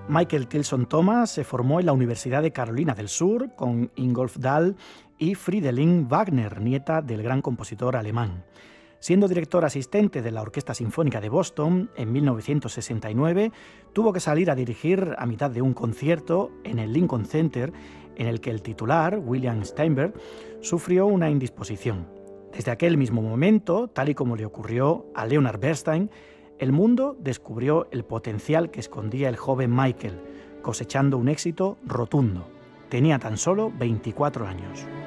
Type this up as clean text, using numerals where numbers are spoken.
Michael Tilson Thomas se formó en la Universidad de Carolina del Sur con Ingolf Dahl y Fridolin Wagner, nieta del gran compositor alemán. Siendo director asistente de la Orquesta Sinfónica de Boston, en 1969 tuvo que salir a dirigir a mitad de un concierto en el Lincoln Center, en el que el titular, William Steinberg, sufrió una indisposición. Desde aquel mismo momento, tal y como le ocurrió a Leonard Bernstein, el mundo descubrió el potencial que escondía el joven Michael, cosechando un éxito rotundo. Tenía tan solo 24 años.